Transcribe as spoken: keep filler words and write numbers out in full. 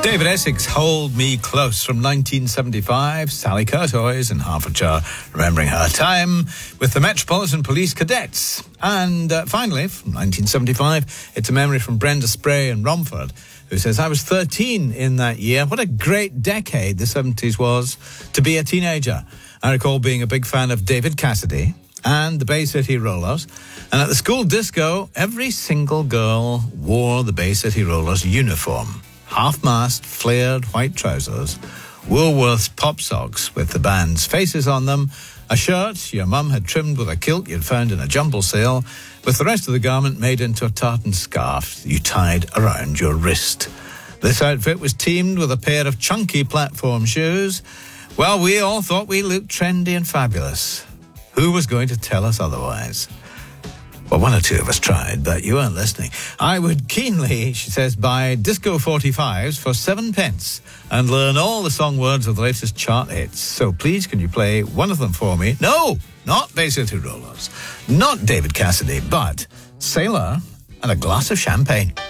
David Essex, Hold Me Close from nineteen seventy-five. Sally Curtoys in Hertfordshire, remembering her time with the Metropolitan Police Cadets. And uh, finally, from nineteen seventy-five, it's a memory from Brenda Spray in Romford, who says, I was thirteen in that year. What a great decade the seventies was to be a teenager. I recall being a big fan of David Cassidy and the Bay City Rollers. And at the school disco, every single girl wore the Bay City Rollers uniform. Half-mast, flared white trousers, Woolworth's pop socks with the band's faces on them, a shirt your mum had trimmed with a kilt you'd found in a jumble sale, with the rest of the garment made into a tartan scarf you tied around your wrist. This outfit was teamed with a pair of chunky platform shoes. Well, we all thought we looked trendy and fabulous. Who was going to tell us otherwise? Well, one or two of us tried, but you weren't listening. I would keenly, she says, buy Disco forty-fives for seven pence and learn all the song words of the latest chart hits. So please, can you play one of them for me? No, not Bay City Rollers, not David Cassidy, but Sailor and a Glass of Champagne.